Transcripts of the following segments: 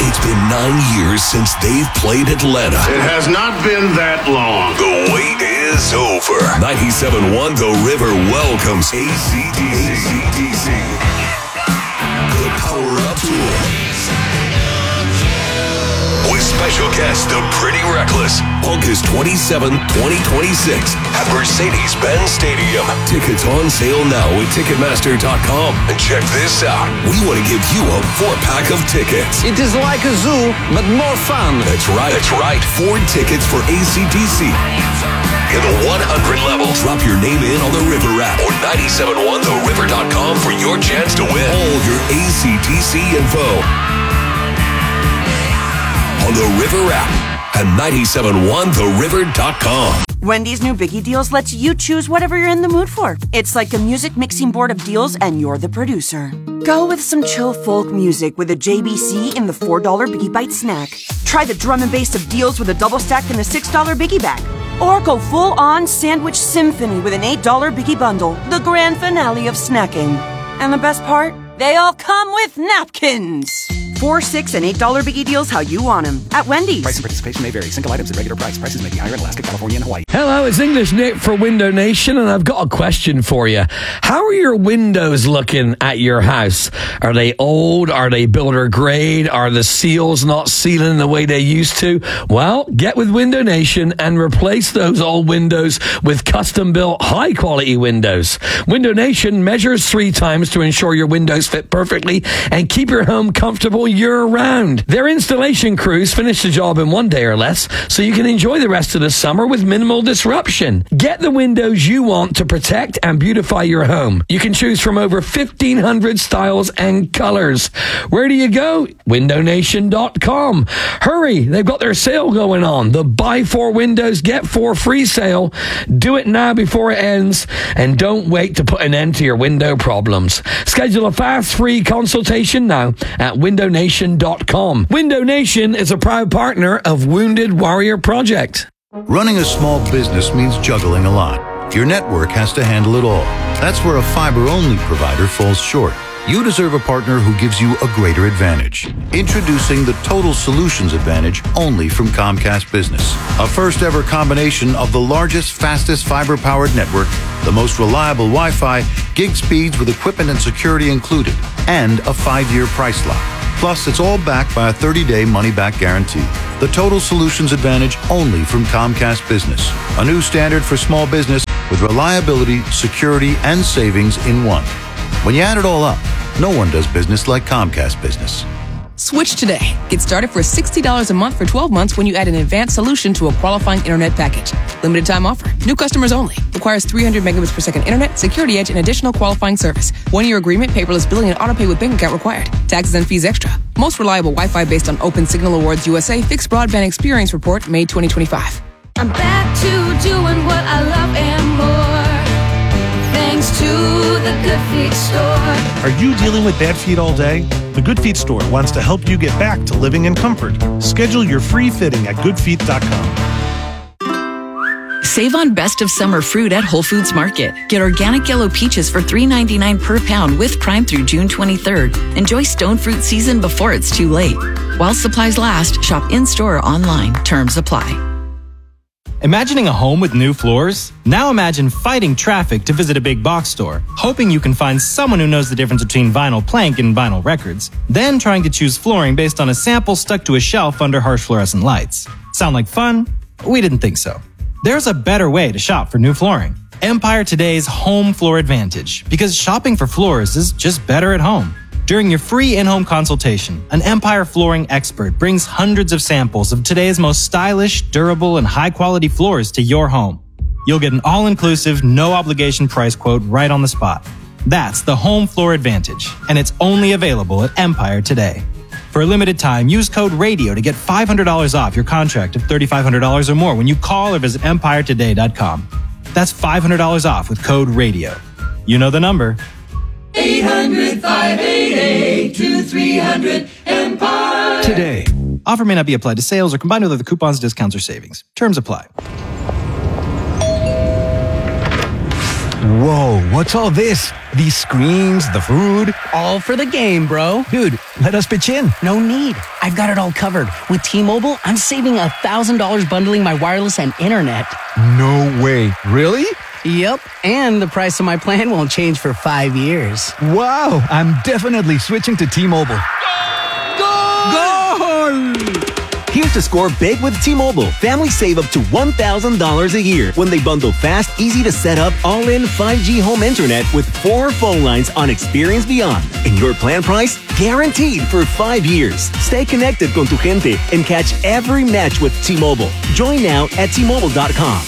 It's been 9 years since they've played Atlanta. It has not been that long. The wait is over. 97.1 The River welcomes AC/DC. The Power Up Tour. With special guest, The Pretty Reckless. August 27, 2026 at Mercedes-Benz Stadium. Tickets on sale now at Ticketmaster.com. And check this out. We want to give you a 4-pack of tickets. It is like a zoo, but more fun. That's right. 4 tickets for AC/DC. In the 100 level. Drop your name in on the River app or 971theriver.com for your chance to win all your AC/DC info. On the River app and 971theriver.com. Wendy's new Biggie Deals lets you choose whatever you're in the mood for. It's like a music mixing board of deals and you're the producer. Go with some chill folk music with a JBC in the $4 Biggie Bite snack. Try the drum and bass of deals with a double stack in the $6 Biggie bag. Or go full-on sandwich symphony with an $8 Biggie bundle, the grand finale of snacking. And the best part? They all come with napkins. $4, $6, and $8 Biggie Deals how you want them at Wendy's. Price and participation may vary. Single items at regular price. Prices may be higher in Alaska, California, and Hawaii. Hello, it's English Nick for Window Nation, and I've got a question for you. How are your windows looking at your house? Are they old? Are they builder grade? Are the seals not sealing the way they used to? Well, get with Window Nation and replace those old windows with custom-built, high-quality windows. Window Nation measures 3 times to ensure your windows fit perfectly and keep your home comfortable year-round. Their installation crews finish the job in 1 day or less, so you can enjoy the rest of the summer with minimal disruption. Get the windows you want to protect and beautify your home. You can choose from over 1,500 styles and colors. Where do you go? WindowNation.com. Hurry, they've got their sale going on. The Buy 4 Windows, Get 4 free sale. Do it now before it ends, and don't wait to put an end to your window problems. Schedule a fast, free consultation now at WindowNation.com. Window Nation is a proud partner of Wounded Warrior Project. Running a small business means juggling a lot. Your network has to handle it all. That's where a fiber-only provider falls short. You deserve a partner who gives you a greater advantage. Introducing the Total Solutions Advantage only from Comcast Business. A first-ever combination of the largest, fastest fiber-powered network, the most reliable Wi-Fi, gig speeds with equipment and security included, and a 5-year price lock. Plus, it's all backed by a 30-day money-back guarantee. The Total Solutions Advantage only from Comcast Business. A new standard for small business with reliability, security, and savings in one. When you add it all up, no one does business like Comcast Business. Switch today. Get started for $60 a month for 12 months when you add an advanced solution to a qualifying internet package. Limited time offer. New customers only. Requires 300 megabits per second internet, security edge, and additional qualifying service. 1-year agreement, paperless billing, and autopay with bank account required. Taxes and fees extra. Most reliable Wi-Fi based on Open Signal Awards USA Fixed Broadband Experience Report, May 2025. I'm back to doing what I love and more. Thanks to the Good Feet store. Are you dealing with bad feet all day? The Good Feet store wants to help you get back to living in comfort. Schedule your free fitting at goodfeet.com. Save on best of summer fruit at Whole Foods Market. Get organic yellow peaches for $3.99 per pound with Prime through June 23rd. Enjoy stone fruit season before it's too late. While supplies last, shop in-store or online. Terms apply. Imagining a home with new floors? Now imagine fighting traffic to visit a big box store, hoping you can find someone who knows the difference between vinyl plank and vinyl records, then trying to choose flooring based on a sample stuck to a shelf under harsh fluorescent lights. Sound like fun? We didn't think so. There's a better way to shop for new flooring. Empire Today's Home Floor Advantage, because shopping for floors is just better at home. During your free in-home consultation, an Empire flooring expert brings hundreds of samples of today's most stylish, durable, and high-quality floors to your home. You'll get an all-inclusive, no-obligation price quote right on the spot. That's the Home Floor Advantage, and it's only available at Empire today. For a limited time, use code RADIO to get $500 off your contract of $3,500 or more when you call or visit EmpireToday.com. That's $500 off with code RADIO. You know the number. 800-588-2300 Today. Offer may not be applied to sales or combined with other coupons, discounts, or savings. Terms apply. Whoa, what's all this? These screens, the food? All for the game, bro. Dude, let us pitch in. No need. I've got it all covered. With T-Mobile, I'm saving $1,000 bundling my wireless and internet. No way. Really? Yep, and the price of my plan won't change for 5 years. Wow, I'm definitely switching to T-Mobile. Goal! Here's to score big with T-Mobile. Families save up to $1,000 a year when they bundle fast, easy to set up, all-in 5G home internet with 4 phone lines on Experience Beyond. And your plan price, guaranteed for 5 years. Stay connected con tu gente and catch every match with T-Mobile. Join now at T-Mobile.com.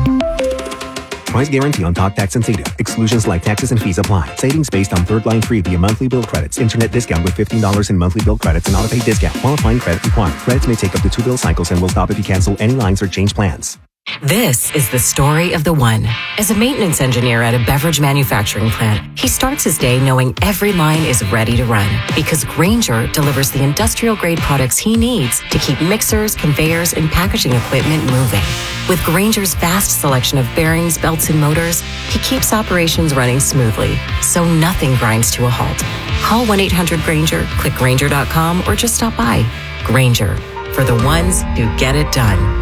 Price guarantee on talk, tax, and data. Exclusions like taxes and fees apply. Savings based on third line free via monthly bill credits. Internet discount with $15 in monthly bill credits and auto-pay discount. Qualifying credit required. Credits may take up to 2 bill cycles and will stop if you cancel any lines or change plans. This is the story of the one. As a maintenance engineer at a beverage manufacturing plant, he starts his day knowing every line is ready to run because Grainger delivers the industrial-grade products he needs to keep mixers, conveyors, and packaging equipment moving. With Grainger's vast selection of bearings, belts, and motors, he keeps operations running smoothly, so nothing grinds to a halt. Call 1-800-GRAINGER, click Grainger.com, or just stop by. Grainger, for the ones who get it done.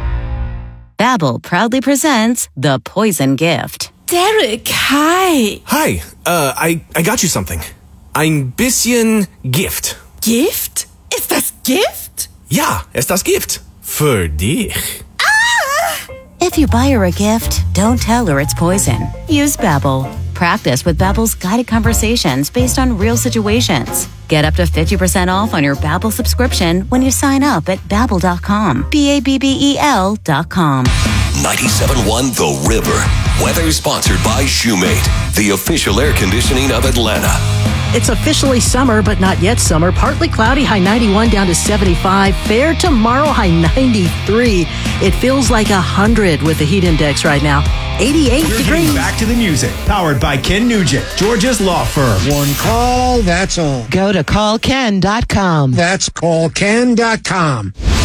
Babbel proudly presents The Poison Gift. Derek, hi. Hi, I got you something. Ein bisschen Gift. Gift? Ist das Gift? Ja, ist das Gift. Für dich. If you buy her a gift, don't tell her it's poison. Use Babbel. Practice with Babbel's guided conversations based on real situations. Get up to 50% off on your Babbel subscription when you sign up at Babbel.com. Babbel.com. 97.1 The River. Weather sponsored by Shoemate, the official air conditioning of Atlanta. It's officially summer, but not yet summer. Partly cloudy, high 91 down to 75. Fair tomorrow, high 93. It feels like 100 with the heat index right now. 88 We're degrees. Back to the music. Powered by Ken Nugent, Georgia's law firm. One call, that's all. Go to callken.com. That's callken.com.